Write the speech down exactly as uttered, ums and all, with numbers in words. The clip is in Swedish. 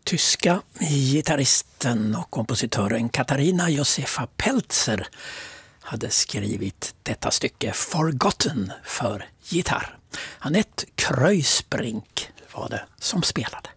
Tyska gitarristen och kompositören Katharina Josefa Peltzer hade skrivit detta stycke Forgotten för gitarr. Anette Kreuzbrink var det som spelade.